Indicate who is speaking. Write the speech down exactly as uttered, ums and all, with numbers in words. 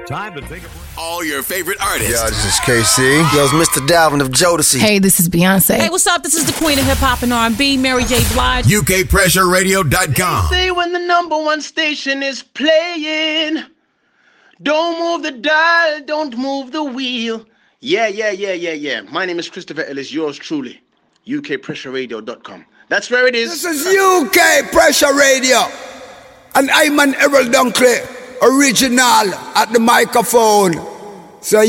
Speaker 1: Time to take a break.
Speaker 2: All your favorite artists.
Speaker 3: Yo, this is K C.
Speaker 4: Yo, it's Mister Dalvin of Jodeci.
Speaker 5: Hey, this is Beyonce.
Speaker 6: Hey, what's up? This is the queen of hip-hop and R and B, Mary J. Blige.
Speaker 2: U K Pressure Radio dot com.
Speaker 7: Say when the number one station is playing, don't move the dial, don't move the wheel. Yeah, yeah, yeah, yeah, yeah. My name is Christopher Ellis, yours truly. U K Pressure Radio dot com. That's where it is.
Speaker 8: This is U K Pressure Radio. And I'm an Errol Dunkley, original at the microphone. So